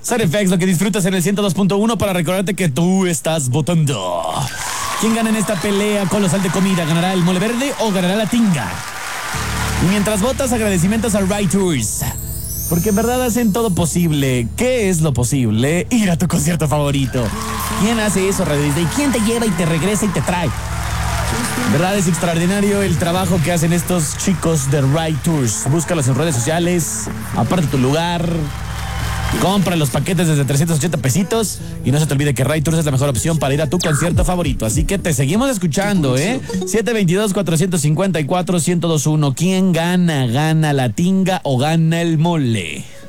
Side Effects, lo que disfrutas en el 102.1 para recordarte que tú estás votando. ¿Quién gana en esta pelea colosal de comida? ¿Ganará el mole verde o ganará la tinga? Y mientras votas, agradecimientos a Ride Tours, porque en verdad hacen todo posible. ¿Qué es lo posible? Ir a tu concierto favorito. ¿Quién hace eso, Radio Disney? ¿Quién te lleva y te regresa y te trae? ¿Verdad? Es extraordinario el trabajo que hacen estos chicos de Ride Tours. Búscalos en redes sociales, aparte tu lugar, compra los paquetes desde 380 pesitos y no se te olvide que Ride Tours es la mejor opción para ir a tu concierto favorito. Así que te seguimos escuchando, 722-454-1021. ¿Quién gana? ¿Gana la tinga o gana el mole?